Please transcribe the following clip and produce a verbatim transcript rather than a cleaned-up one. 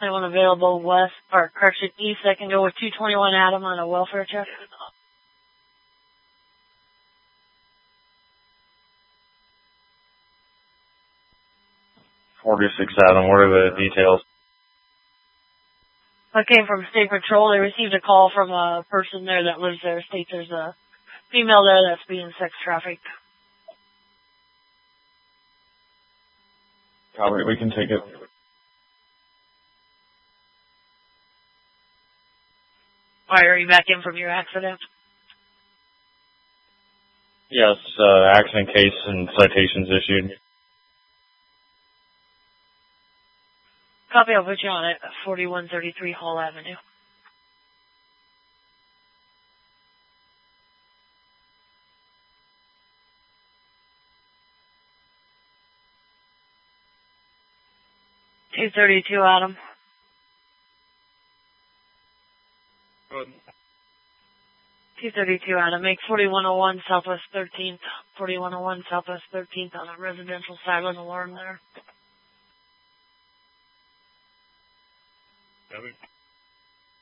Anyone available west, or correction, east, I can go with two twenty-one Adam on a welfare check. forty-six Adam, what are the details? I came from State Patrol. They received a call from a person there that lives there. States there's a female there that's being sex trafficked. Copy, we can take it. Why, are you back in from your accident? Yes, uh, accident case and citations issued. Copy, I'll put you on it. forty-one thirty-three Hall Avenue. two thirty-two Adam. Good. two thirty-two Adam. Make forty-one oh one Southwest thirteenth. forty-one oh one Southwest thirteenth on a residential silent alarm there. Copy.